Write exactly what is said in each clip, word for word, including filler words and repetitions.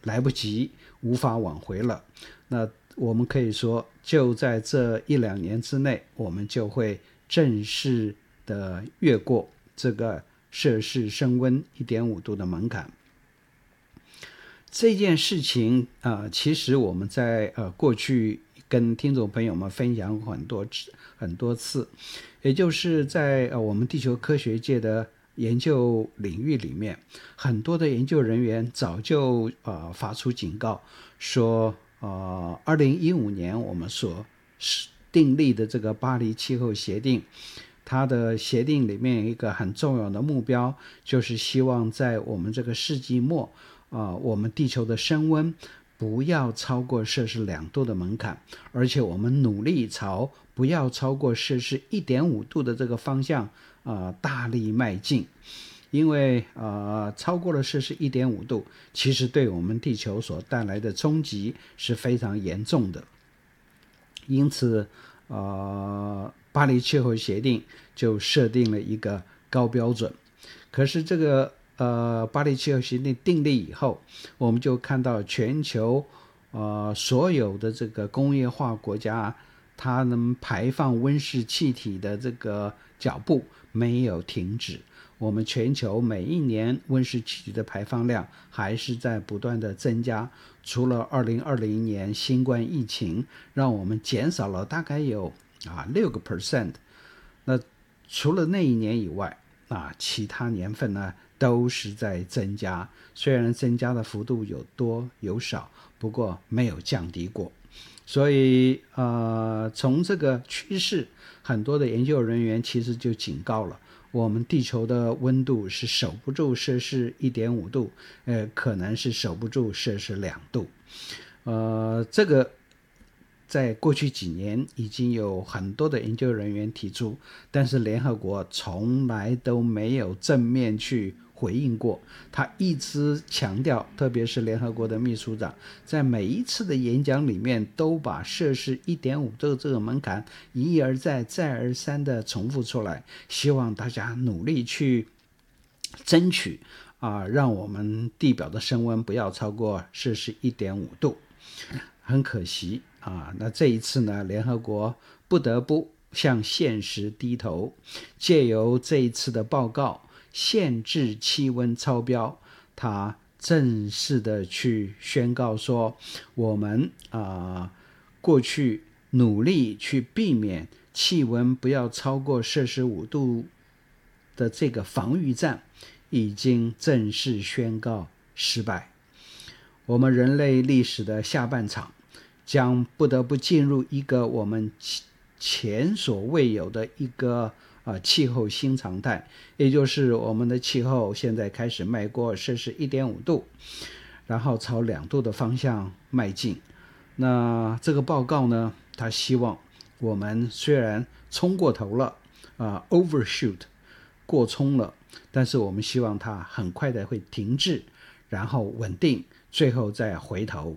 来不及，无法挽回了。那我们可以说，就在这一两年之内，我们就会正式的越过这个摄氏升温 一点五 度的门槛。这件事情啊、呃，其实我们在呃过去跟听众朋友们分享过很多次很多次，也就是在呃我们地球科学界的研究领域里面，很多的研究人员早就呃发出警告说，呃，二零一五年我们所订立的这个巴黎气候协定，它的协定里面有一个很重要的目标，就是希望在我们这个世纪末，啊、呃，我们地球的升温不要超过摄氏两度的门槛，而且我们努力朝不要超过摄氏一点五度的这个方向啊、呃、大力迈进。因为呃超过了摄氏一点五度，其实对我们地球所带来的冲击是非常严重的。因此呃巴黎气候协定就设定了一个高标准。可是这个呃巴黎气候协定订立以后，我们就看到全球呃所有的这个工业化国家，它能排放温室气体的这个脚步没有停止。我们全球每一年温室气体的排放量还是在不断的增加，除了二零二零年新冠疫情让我们减少了大概有啊六个 percent， 那除了那一年以外啊，其他年份呢都是在增加，虽然增加的幅度有多有少，不过没有降低过。所以呃，从这个趋势，很多的研究人员其实就警告了，我们地球的温度是守不住摄氏 一点五 度，呃，可能是守不住摄氏两度。呃，这个在过去几年已经有很多的研究人员提出，但是联合国从来都没有正面去回应过。他一直强调，特别是联合国的秘书长在每一次的演讲里面都把摄氏 一点五 度这个门槛一而再再而三的重复出来，希望大家努力去争取啊，让我们地表的升温不要超过摄氏 一点五 度。很可惜啊，那这一次呢，联合国不得不向现实低头，借由这一次的报告限制气温超标，它正式的去宣告说，我们啊过去努力去避免气温不要超过摄氏五度的这个防御战已经正式宣告失败。我们人类历史的下半场将不得不进入一个我们前所未有的一个呃气候新常态，也就是我们的气候现在开始迈过摄氏 一点五 度，然后朝两度的方向迈进。那这个报告呢，他希望我们虽然冲过头了啊、呃、overshoot 过冲了，但是我们希望它很快的会停滞，然后稳定，最后再回头。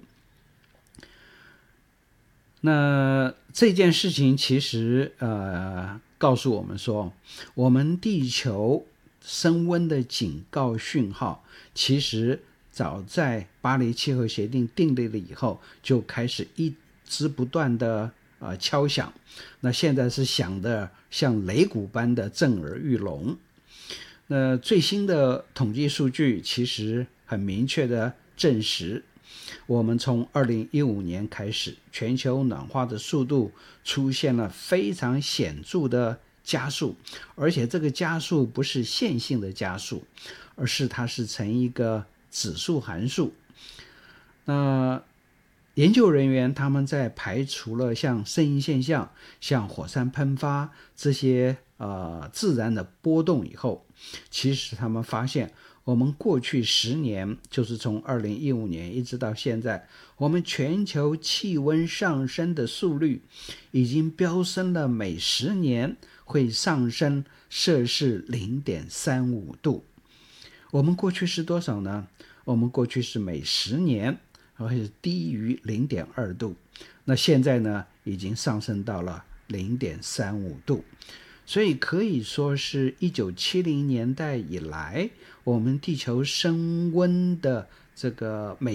那这件事情其实呃告诉我们说，我们地球升温的警告讯号其实早在巴黎气候协定订立了以后就开始一直不断的呃敲响，那现在是响的像擂鼓般的震耳欲聋。那最新的统计数据其实很明确的证实，我们从二零一五年开始，全球暖化的速度出现了非常显著的加速，而且这个加速不是线性的加速，而是它是呈一个指数函数。那研究人员他们在排除了像声音现象、像火山喷发这些呃自然的波动以后，其实他们发现，我们过去十年，就是从二零一五年一直到现在，我们全球气温上升的速率已经飙升了，每十年会上升摄氏 零点三五 度。我们过去是多少呢？我们过去是每十年会低于 零点二 度，那现在呢已经上升到了 零点三五 度。所以可以说是一九七零年代以来，我们地球升温的这个每